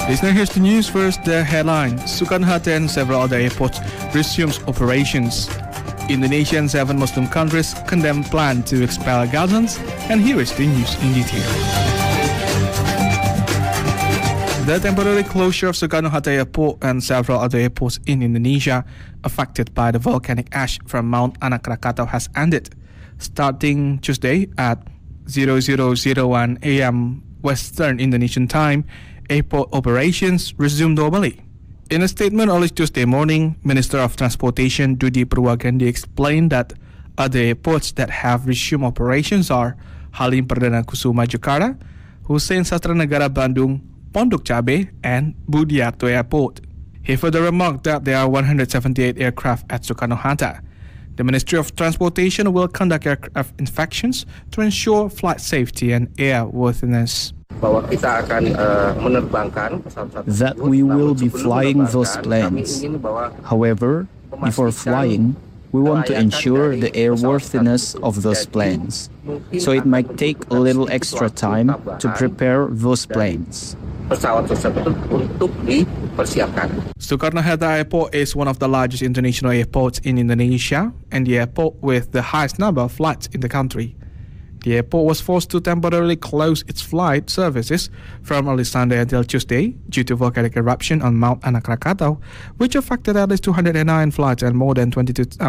Listener, here's the news. First, the headline. Soekarno-Hatta and several other airports resumes operations. Indonesia and 7 Muslim countries condemn plan to expel Gazans. And here is the news in detail. The temporary closure of Soekarno-Hatta Airport and several other airports in Indonesia affected by the volcanic ash from Mount Anak Rakatau has ended. Starting Tuesday at 00:01 a.m. Western Indonesian time, airport operations resumed normally. In a statement early Tuesday morning, Minister of Transportation Dudi Purwagandi explained that other airports that have resumed operations are Halim Perdana Kusuma Jakarta, Hussein Sastranegara Bandung, Pondok Cabe, and Budiarto Airport. He further remarked that there are 178 aircraft at Soekarno-Hatta. The Ministry of Transportation will conduct aircraft inspections to ensure flight safety and airworthiness. That we will be flying those planes. However, before flying, we want to ensure the airworthiness of those planes. So it might take a little extra time to prepare those planes. Soekarno-Hatta Airport is one of the largest international airports in Indonesia and the airport with the highest number of flights in the country. The airport was forced to temporarily close its flight services from early Sunday until Tuesday due to volcanic eruption on Mount Anak Rakatau, which affected at least 209 flights and more than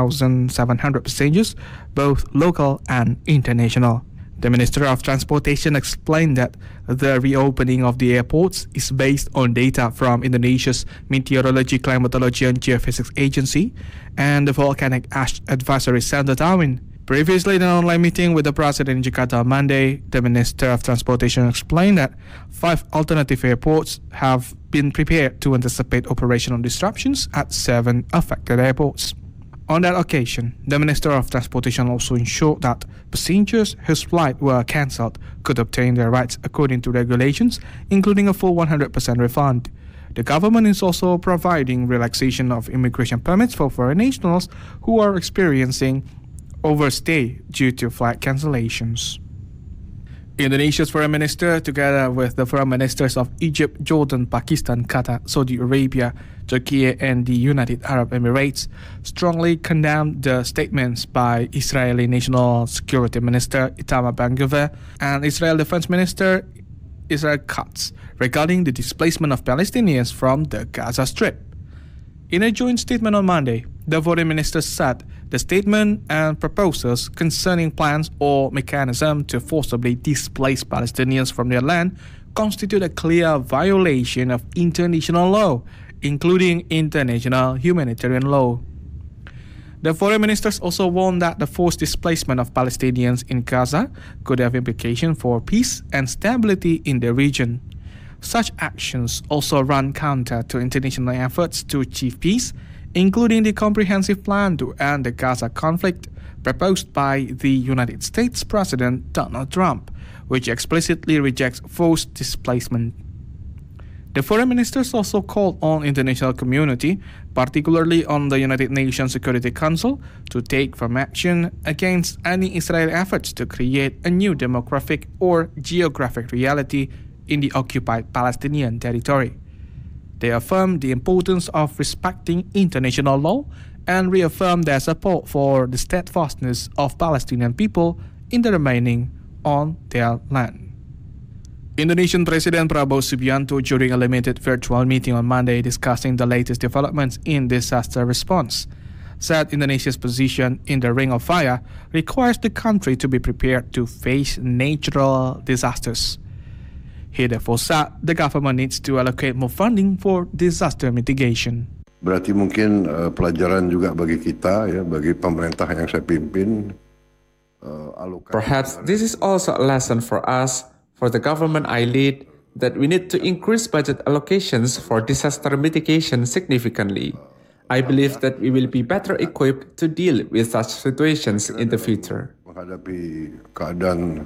22,700 passengers, both local and international. The Minister of Transportation explained that the reopening of the airports is based on data from Indonesia's Meteorology, Climatology and Geophysics Agency and the Volcanic Ash Advisory Center Darwin. Previously, in an online meeting with the President in Jakarta on Monday, the Minister of Transportation explained that 5 alternative airports have been prepared to anticipate operational disruptions at 7 affected airports. On that occasion, the Minister of Transportation also ensured that passengers whose flights were cancelled could obtain their rights according to regulations, including a full 100% refund. The government is also providing relaxation of immigration permits for foreign nationals who are experiencing overstay due to flight cancellations. Indonesia's Foreign Minister, together with the Foreign Ministers of Egypt, Jordan, Pakistan, Qatar, Saudi Arabia, Turkey, and the United Arab Emirates, strongly condemned the statements by Israeli National Security Minister Itamar Ben-Gvir and Israel Defense Minister Israel Katz regarding the displacement of Palestinians from the Gaza Strip. In a joint statement on Monday, the foreign minister said the statement and proposals concerning plans or mechanism to forcibly displace Palestinians from their land constitute a clear violation of international law, including international humanitarian law. The foreign ministers also warned that the forced displacement of Palestinians in Gaza could have implications for peace and stability in the region. Such actions also run counter to international efforts to achieve peace, including the comprehensive plan to end the Gaza conflict proposed by the United States President Donald Trump, which explicitly rejects forced displacement. The foreign ministers also called on the international community, particularly on the United Nations Security Council, to take firm action against any Israeli efforts to create a new demographic or geographic reality in the occupied Palestinian territory. They affirmed the importance of respecting international law and reaffirmed their support for the steadfastness of Palestinian people in the remaining on their land. Indonesian President Prabowo Subianto, during a limited virtual meeting on Monday discussing the latest developments in disaster response, said Indonesia's position in the Ring of Fire requires the country to be prepared to face natural disasters. He therefore said the government needs to allocate more funding for disaster mitigation. Berarti mungkin pelajaran juga bagi kita, ya, bagi pemerintah yang saya pimpin. Perhaps this is also a lesson for us, for the government I lead, that we need to increase budget allocations for disaster mitigation significantly. I believe that we will be better equipped to deal with such situations in the future. Menghadapi keadaan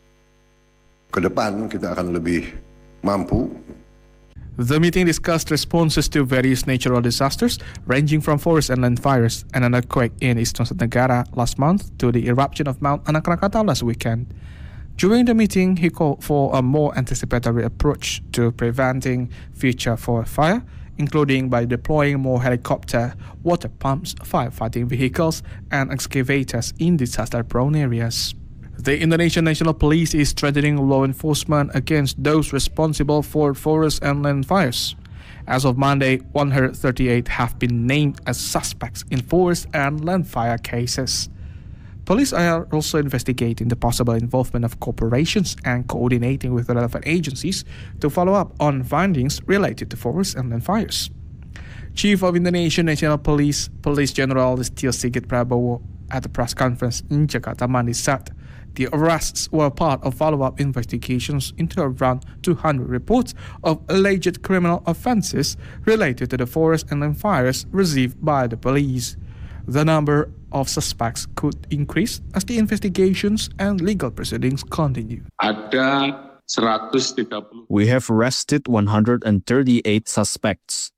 ke depan, kita akan lebih mampu. The meeting discussed responses to various natural disasters, ranging from forest and land fires and an earthquake in East Nusa Tenggara last month to the eruption of Mount Anak Rakatau last weekend. During the meeting, he called for a more anticipatory approach to preventing future forest fire, including by deploying more helicopter, water pumps, firefighting vehicles, and excavators in disaster-prone areas. The Indonesian National Police is strengthening law enforcement against those responsible for forest and land fires. As of Monday, 138 have been named as suspects in forest and land fire cases. Police are also investigating the possible involvement of corporations and coordinating with relevant agencies to follow up on findings related to forest and land fires. Chief of Indonesian National Police, Police General Listio Sigit Prabowo, at a press conference in Jakarta Monday said the arrests were part of follow-up investigations into around 200 reports of alleged criminal offences related to the forest and land fires received by the police. The number of suspects could increase as the investigations and legal proceedings continue. We have arrested 138 suspects,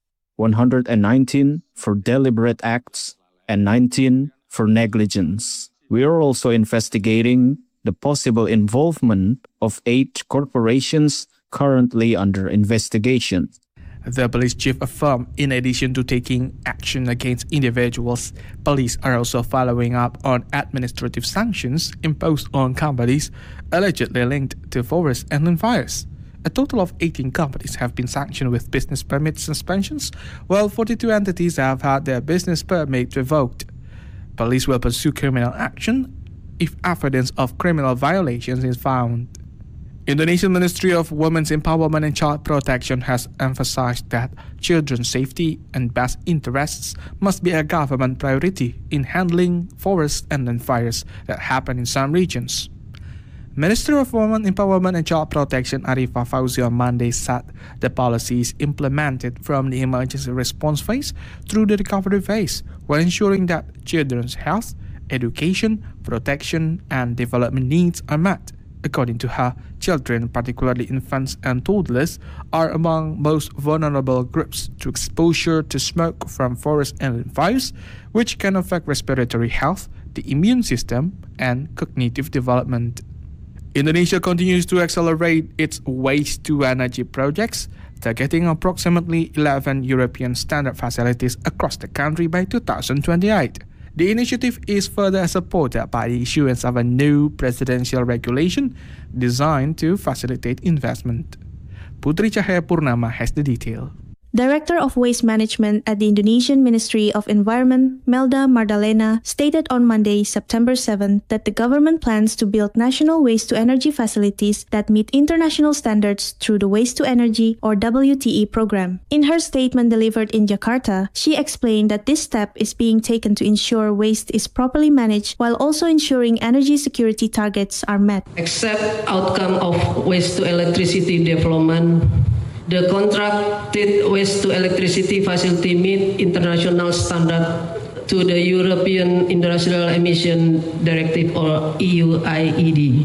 119 for deliberate acts and 19 for negligence. We are also investigating the possible involvement of 8 corporations currently under investigation. The police chief affirmed in addition to taking action against individuals, police are also following up on administrative sanctions imposed on companies allegedly linked to forest and land fires. A total of 18 companies have been sanctioned with business permit suspensions, while 42 entities have had their business permit revoked. Police will pursue criminal action if evidence of criminal violations is found. Indonesian Ministry of Women's Empowerment and Child Protection has emphasized that children's safety and best interests must be a government priority in handling forest and land fires that happen in some regions. Minister of Women Empowerment and Child Protection Arifah Fauzi on Monday said the policy is implemented from the emergency response phase through the recovery phase while ensuring that children's health, education, protection, and development needs are met. According to her, children, particularly infants and toddlers, are among most vulnerable groups to exposure to smoke from forest and land fires, which can affect respiratory health, the immune system, and cognitive development. Indonesia continues to accelerate its waste-to-energy projects, targeting approximately 11 European standard facilities across the country by 2028. The initiative is further supported by the issuance of a new presidential regulation designed to facilitate investment. Putri Cahaya Purnama has the detail. Director of Waste Management at the Indonesian Ministry of Environment, Melda Mardalena, stated on Monday, September 7, that the government plans to build national waste-to-energy facilities that meet international standards through the Waste-to-Energy or WTE program. In her statement delivered in Jakarta, she explained that this step is being taken to ensure waste is properly managed while also ensuring energy security targets are met. Except outcome of waste-to-electricity development, the contracted waste-to-electricity facility meet international standard to the European Industrial Emission Directive or EU-IED,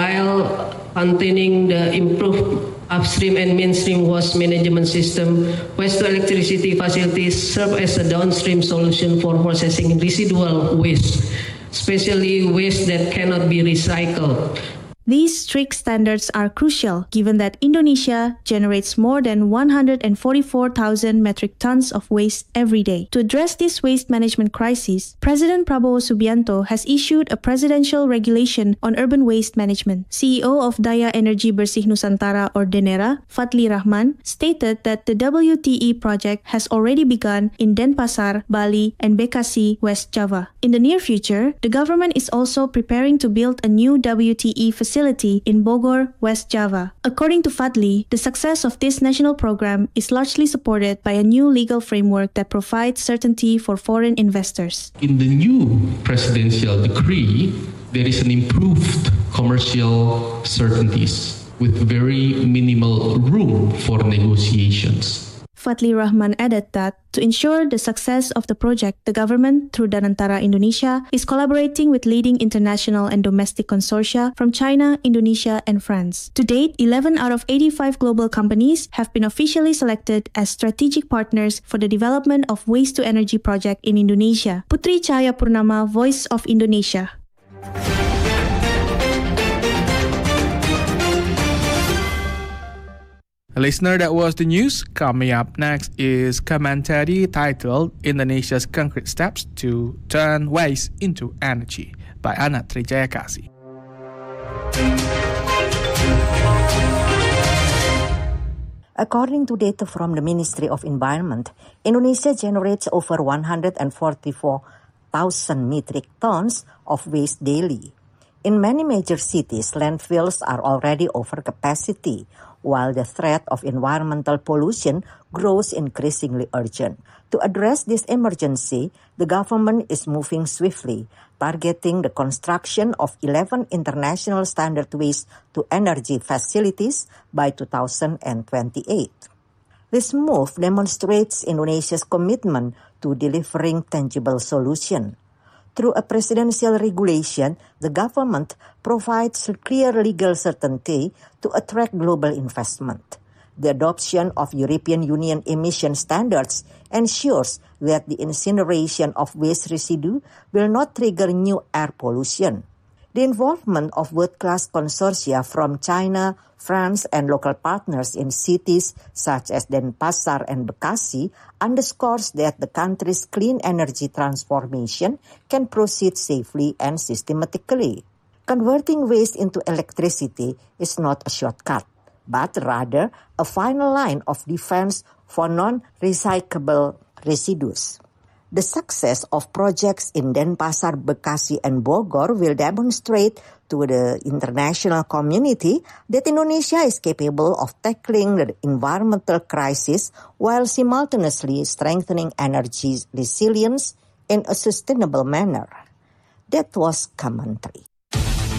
while containing the improved upstream and mainstream waste management system. Waste-to-electricity facilities serve as a downstream solution for processing residual waste, especially waste that cannot be recycled. These strict standards are crucial given that Indonesia generates more than 144,000 metric tons of waste every day. To address this waste management crisis, President Prabowo Subianto has issued a presidential regulation on urban waste management. CEO of Daya Energi Bersih Nusantara or DENERA, Fadli Rahman, stated that the WTE project has already begun in Denpasar, Bali, and Bekasi, West Java. In the near future, the government is also preparing to build a new WTE facility in Bogor, West Java. According to Fadli, the success of this national program is largely supported by a new legal framework that provides certainty for foreign investors. In the new presidential decree, there is an improved commercial certainties with very minimal room for negotiations. Fadli Rahman added that to ensure the success of the project, the government, through Danantara Indonesia, is collaborating with leading international and domestic consortia from China, Indonesia, and France. To date, 11 out of 85 global companies have been officially selected as strategic partners for the development of waste-to-energy project in Indonesia. Putri Cahaya Purnama, Voice of Indonesia. Listener, that was the news. Coming up next is commentary titled Indonesia's Concrete Steps to Turn Waste into Energy by Anat Trijayakasi. According to data from the Ministry of Environment, Indonesia generates over 144,000 metric tons of waste daily. In many major cities, landfills are already over capacity, while the threat of environmental pollution grows increasingly urgent. To address this emergency, the government is moving swiftly, targeting the construction of 11 international standard waste-to-energy facilities by 2028. This move demonstrates Indonesia's commitment to delivering tangible solutions. Through a presidential regulation, the government provides clear legal certainty to attract global investment. The adoption of European Union emission standards ensures that the incineration of waste residue will not trigger new air pollution. The involvement of world-class consortia from China, France, and local partners in cities such as Denpasar and Bekasi underscores that the country's clean energy transformation can proceed safely and systematically. Converting waste into electricity is not a shortcut, but rather a final line of defense for non-recyclable residues. The success of projects in Denpasar, Bekasi, and Bogor will demonstrate to the international community that Indonesia is capable of tackling the environmental crisis while simultaneously strengthening energy resilience in a sustainable manner. That was commentary.